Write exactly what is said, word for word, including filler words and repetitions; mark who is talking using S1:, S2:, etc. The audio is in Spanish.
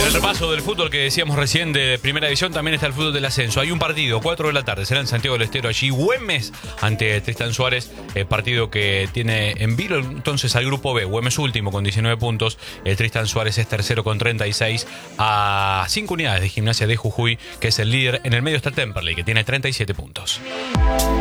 S1: el repaso del fútbol que decíamos recién de Primera División también está el fútbol del ascenso. Hay un partido, cuatro de la tarde, será en Santiago del Estero, allí Güemes ante Tristan Suárez, el partido que tiene en vilo entonces al grupo B. Güemes último con diecinueve puntos, el Tristan Suárez es tercero con treinta y seis, a cinco unidades de Gimnasia de Jujuy, que es el líder. En el medio está Temperley, que tiene treinta y siete puntos.